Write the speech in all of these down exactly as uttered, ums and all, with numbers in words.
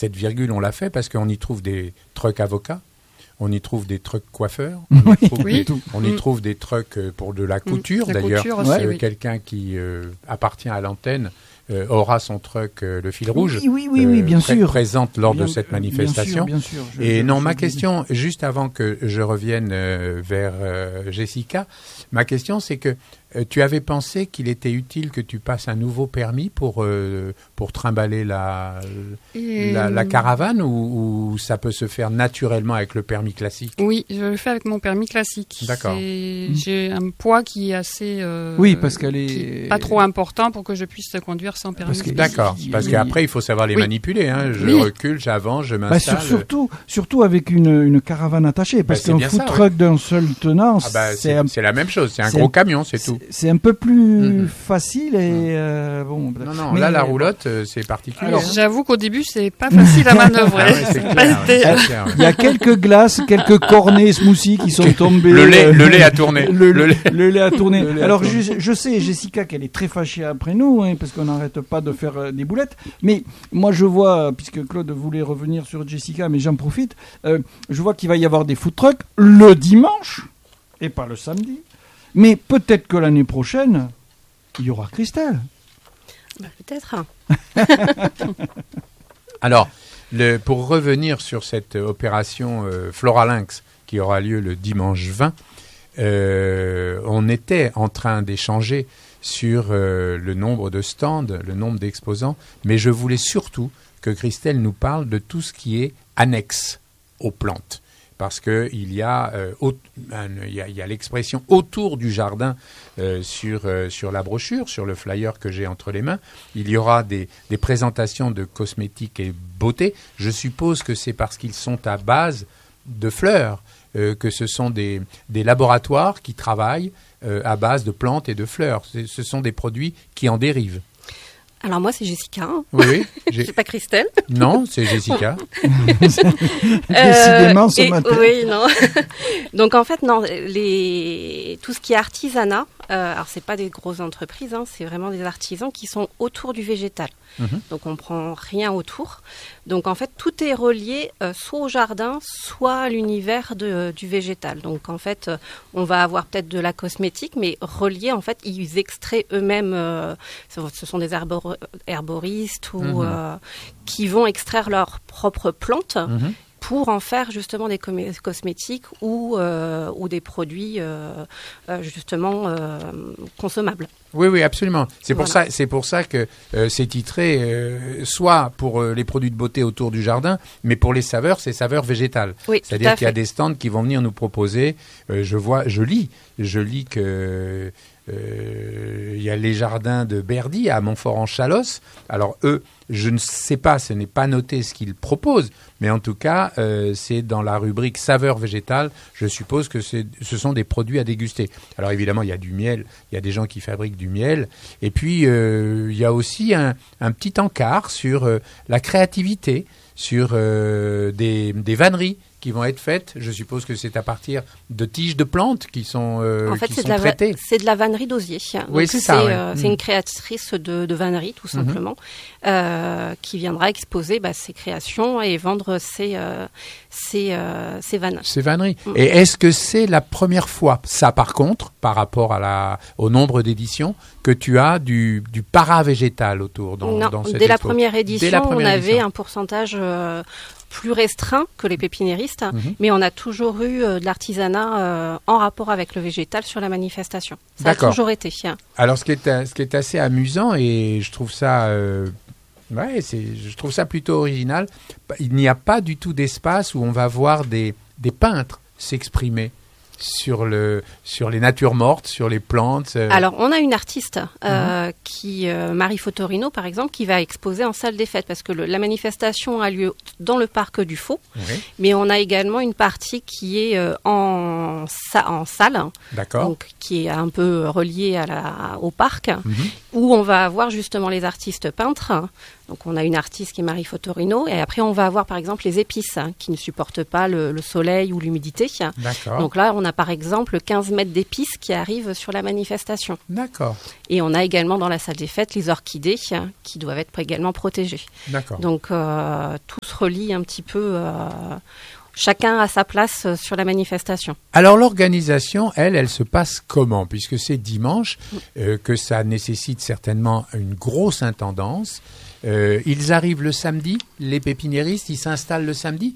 cette virgule, on l'a fait parce qu'on y trouve des trucks avocats. On y trouve des trucs coiffeurs, on y oui, trouve, oui. des, on y trouve des trucs pour de la couture. La D'ailleurs, couture aussi, euh, oui. quelqu'un qui euh, appartient à l'antenne euh, aura son truc euh, le fil rouge Oui, oui, oui, oui bien pré- sûr. présente lors bien, de cette manifestation. Bien sûr, bien sûr. Je, Et je, non, je, ma je question, juste avant que je revienne euh, vers euh, Jessica, ma question c'est que euh, tu avais pensé qu'il était utile que tu passes un nouveau permis pour euh, pour trimballer la Et la, la caravane ou, ou ça peut se faire naturellement avec le permis classique? Oui, je le fais avec mon permis classique. D'accord. C'est, j'ai un poids qui est assez... Euh, Oui, parce qu'elle est... qui est pas trop important pour que je puisse conduire sans permis. Parce que- D'accord, Il- parce il- qu'après il faut savoir les Oui. manipuler. Hein. Je Oui. recule, j'avance, je Bah, m'installe. sur- surtout, surtout avec une, une caravane attachée, parce Bah, c'est qu'un bien food ça, truck d'un seul tenant, Ah bah, c'est, c'est, un, c'est la même chose, c'est un c'est gros un- camion, c'est tout. c'est un peu plus Mhm. facile et euh, bon. Non, non, mais- là la roulotte, euh, c'est particulier. Alors, hein. J'avoue qu'au début, c'est pas facile à manœuvrer. Ah ouais, c'est Pas clair, été- ouais, c'est clair, ouais. Il y a quelques glaces, quelques cornets smoothies qui sont tombés. Le lait, euh, le lait a tourné. Le, Le lait. le lait a tourné. Le lait a Alors, tourné. je, je sais, Jessica, qu'elle est très fâchée après nous, hein, parce qu'on n'arrête pas de faire euh, des boulettes. Mais moi, je vois, puisque Claude voulait revenir sur Jessica, mais j'en profite, euh, je vois qu'il va y avoir des food trucks le dimanche, et pas le samedi. Mais peut-être que l'année prochaine, il y aura Christelle. Bah, peut-être. Alors, le, pour revenir sur cette opération euh, Floralinx qui aura lieu le dimanche vingt, euh, on était en train d'échanger sur euh, le nombre de stands, le nombre d'exposants, mais je voulais surtout que Christelle nous parle de tout ce qui est annexe aux plantes. Parce qu'il y a, euh, au, un, il y a, il y a l'expression autour du jardin euh, sur, euh, sur la brochure, sur le flyer que j'ai entre les mains. Il y aura des, des présentations de cosmétiques et beauté. Je suppose que c'est parce qu'ils sont à base de fleurs, euh, que ce sont des, des laboratoires qui travaillent euh, à base de plantes et de fleurs. C'est, ce sont des produits qui en dérivent. Alors moi, c'est Jessica. Hein. Oui, oui. J'ai... C'est pas Christelle. Non, c'est Jessica. Décidément, ce et- matin. Oui, non. Donc en fait, non, les... tout ce qui est artisanat, euh, alors c'est pas des grosses entreprises, hein, c'est vraiment des artisans qui sont autour du végétal. Mhm. Donc on prend rien autour. Donc en fait, tout est relié euh, soit au jardin, soit à l'univers de, du végétal. Donc en fait, euh, on va avoir peut-être de la cosmétique, mais relié, en fait, ils extraient eux-mêmes, euh, ce sont des arbor- herboristes ou Mhm. euh, qui vont extraire leurs propres plantes. Mhm. Pour en faire justement des com- cosmétiques ou, euh, ou des produits euh, euh, justement euh, consommables. Oui, oui, absolument. C'est pour Voilà. ça, c'est pour ça que euh, c'est titré euh, soit pour euh, les produits de beauté autour du jardin, mais pour les saveurs, c'est saveurs végétales. Oui, tout C'est-à-dire à qu'il y a fait. des stands qui vont venir nous proposer. euh, je vois, je lis, je lis que euh, il y a les jardins de Berdy à Montfort-en-Chalosse. Alors eux, je ne sais pas, ce n'est pas noté ce qu'ils proposent, mais en tout cas, euh, c'est dans la rubrique saveurs végétales. Je suppose que c'est, ce sont des produits à déguster. Alors évidemment, il y a du miel, il y a des gens qui fabriquent du miel, et puis euh, il y a aussi un, un petit encart sur euh, la créativité, sur euh, des, des vanneries qui vont être faites. Je suppose que c'est à partir de tiges de plantes qui sont, euh, En fait, qui c'est sont de, la va- traitées. c'est de la vannerie d'osier. Oui, Donc, c'est ça, ouais. euh, Mm. c'est une créatrice de, de vannerie, tout simplement, euh, qui viendra exposer bah, ses créations et vendre ses, euh, ses, euh, ses vannes. Ces vanneries. Mm. Et est-ce que c'est la première fois, ça par contre, par rapport à la, au nombre d'éditions, que tu as du, du para-végétal autour dans, non, dans cette dès la expo? première édition, Dès la première on avait édition. un pourcentage euh, plus restreint que les pépiniéristes, Mhm. mais on a toujours eu euh, de l'artisanat euh, en rapport avec le végétal sur la manifestation. Ça a D'accord. toujours été. Alors, ce qui est, euh, ce qui est assez amusant, et je trouve ça, euh, ouais, c'est, je trouve ça plutôt original, il n'y a pas du tout d'espace où on va voir des, des peintres s'exprimer sur, le, sur les natures mortes, sur les plantes. euh. Alors, on a une artiste, euh, qui, euh, Marie Fotorino, par exemple, qui va exposer en salle des fêtes, parce que le- la manifestation a lieu dans le parc du Faux, Oui, mais on a également une partie qui est euh, en, sa- en salle, d'accord. donc qui est un peu reliée à la, au parc, Mhm. où on va avoir justement les artistes peintres. Donc on a une artiste qui est Marie Fotorino, et après on va avoir par exemple les épices hein, qui ne supportent pas le, le soleil ou l'humidité. D'accord. Donc là on a par exemple quinze mètres d'épices qui arrivent sur la manifestation. D'accord. Et on a également dans la salle des fêtes les orchidées hein, qui doivent être également protégées. D'accord. Donc euh, tout se relie un petit peu, euh, chacun a sa place euh, sur la manifestation. Alors l'organisation, elle, elle se passe comment? Puisque c'est dimanche, euh, que ça nécessite certainement une grosse intendance. Euh, ils arrivent le samedi, les pépiniéristes, ils s'installent le samedi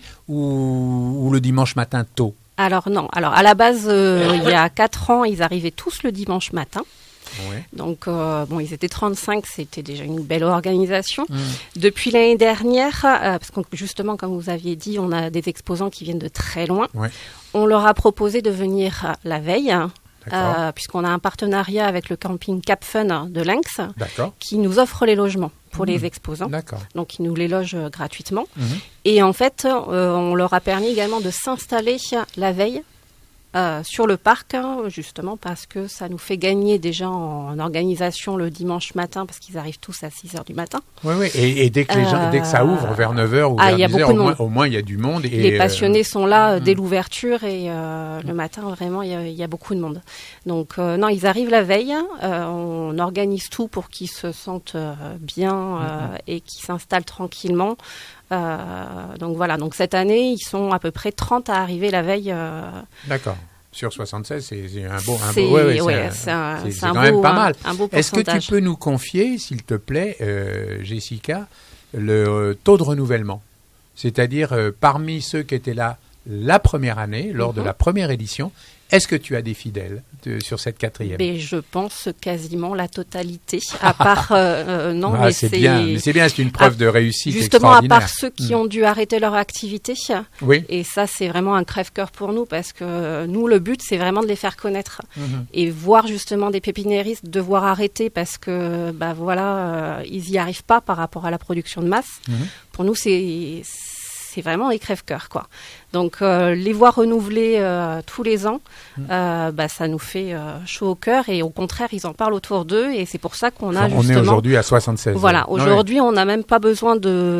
ou, ou le dimanche matin tôt? Alors non, alors à la base, euh, il y a quatre ans, ils arrivaient tous le dimanche matin. Ouais. Donc, euh, bon, ils étaient trente-cinq, c'était déjà une belle organisation. Mmh. Depuis l'année dernière, euh, parce que justement, comme vous aviez dit, on a des exposants qui viennent de très loin. Ouais. On leur a proposé de venir la veille, D'accord. euh, puisqu'on a un partenariat avec le camping Cap Fun de Lynx, D'accord. qui nous offre les logements pour Mmh. les exposants. D'accord. Donc, ils nous les logent euh, gratuitement. Mmh. Et en fait, euh, on leur a permis également de s'installer la veille Euh, sur le parc, hein, justement parce que ça nous fait gagner déjà en, en organisation le dimanche matin, parce qu'ils arrivent tous à six heures du matin. Oui, oui. Et, et dès que les gens, Euh, dès que ça ouvre vers neuf heures ou ah, vers il y a dix heures, beaucoup au de moins, monde. au moins il y a du monde. Et, Les passionnés euh, sont là euh, mm. dès l'ouverture et euh, le matin, vraiment, il y, a, il y a beaucoup de monde. Donc, euh, non, ils arrivent la veille. Euh, on organise tout pour qu'ils se sentent euh, bien euh, Mm-hmm. et qu'ils s'installent tranquillement. Euh, donc, voilà. Donc, cette année, ils sont à peu près trente à arriver la veille. Euh, D'accord. Sur soixante-seize, c'est, c'est un beau, un c'est, beau, ouais, ouais, ouais, c'est, c'est, un, c'est, c'est c'est un quand beau, même pas un- mal. un beau Est-ce que tu pourcentage. peux nous confier, s'il te plaît, euh, Jessica, le euh, taux de renouvellement? C'est-à-dire, euh, parmi ceux qui étaient là la première année, lors de Mhm. la première édition, est-ce que tu as des fidèles de- sur cette quatrième? Mais je pense quasiment la totalité, à part euh, euh, non, Ah, mais c'est, c'est bien, mais c'est bien, c'est une preuve à- de réussite justement à extraordinaire. part ceux qui Mm. ont dû arrêter leur activité. Oui. Et ça, c'est vraiment un crève-cœur pour nous parce que nous, le but, c'est vraiment de les faire connaître Mhm. et voir justement des pépiniéristes devoir arrêter parce que bah voilà, euh, ils y arrivent pas par rapport à la production de masse. Mhm. Pour nous, c'est c'est vraiment des crève-cœur, quoi. Donc euh, les voir renouveler euh, tous les ans, euh, bah, ça nous fait euh, chaud au cœur et au contraire, ils en parlent autour d'eux et c'est pour ça qu'on a On est justement. aujourd'hui à soixante-seize. Voilà, Ah ouais. aujourd'hui, on n'a même pas besoin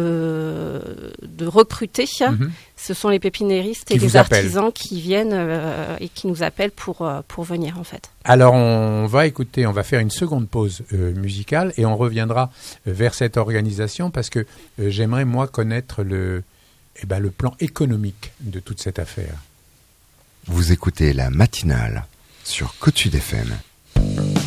de, de recruter. Mhm. Ce sont les pépiniéristes et Qui les vous appellent. artisans qui viennent euh, et qui nous appellent pour, euh, pour venir, en fait. Alors on va écouter, on va faire une seconde pause euh, musicale et on reviendra euh, vers cette organisation parce que euh, j'aimerais moi connaître le, eh ben, le plan économique de toute cette affaire. Vous écoutez la matinale sur Côte Sud F M.